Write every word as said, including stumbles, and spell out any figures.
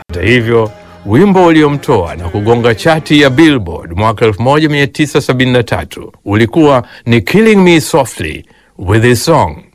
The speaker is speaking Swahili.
Hata hivyo, wimbo uliomtoa na kugonga chati ya Billboard mwaka elfu moja mia tisa sabini na tatu ulikuwa ni Killing Me Softly with His Song.